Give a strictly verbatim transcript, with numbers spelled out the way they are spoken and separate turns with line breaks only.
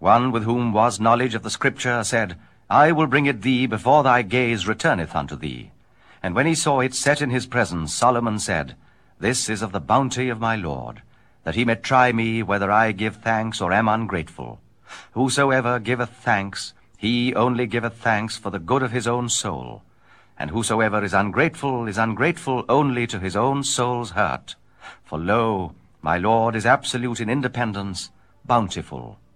One with whom was knowledge of the Scripture said, I will bring it thee before thy gaze returneth unto thee. And when he saw it set in his presence, Solomon said, This is of the bounty of my Lord, that he may try me whether I give thanks or am ungrateful. Whosoever giveth thanks, he only giveth thanks for the good of his own soul. And whosoever is ungrateful is ungrateful only to his own soul's hurt. For lo, my Lord is absolute in independence, bountiful,